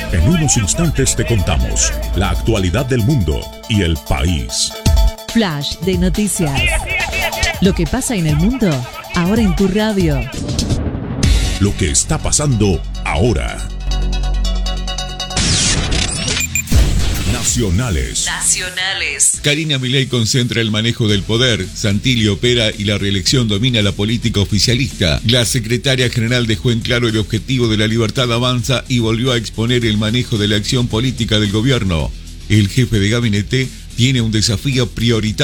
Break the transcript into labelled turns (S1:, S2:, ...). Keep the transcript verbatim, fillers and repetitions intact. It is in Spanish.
S1: En unos instantes te contamos la actualidad del mundo y el país.
S2: Flash de noticias. Lo que pasa en el mundo, ahora en tu radio.
S1: Lo que está pasando ahora. Nacionales.
S2: Nacionales.
S3: Karina Milei concentra el manejo del poder, Santilli opera y la reelección domina la política oficialista. La secretaria general dejó en claro el objetivo de la libertad avanza y volvió a exponer el manejo de la acción política del gobierno. El jefe de gabinete tiene un desafío prioritario.